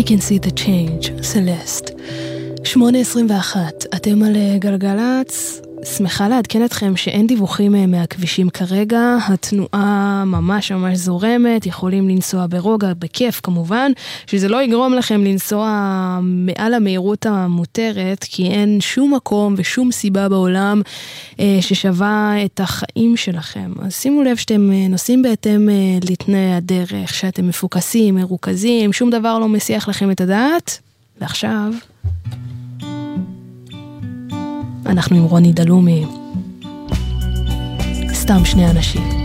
I can see the change, סלסט. 8:21, אתם על גלגלץ. שמחה לעדכן אתכם שאין דיווחים מהכבישים כרגע, התנועה ממש זורמת, יכולים לנסוע ברוגע, בכיף כמובן, שזה לא יגרום לכם לנסוע מעל המהירות המותרת, כי אין שום מקום ושום סיבה בעולם ששווה את החיים שלכם. אז שימו לב שאתם נוסעים בהתאם לתנאי הדרך, שאתם מפוקסים, מרוכזים, שום דבר לא מסיח לכם את הדעת. ועכשיו אנחנו עם רוני דלומי, סתם שני אנשים.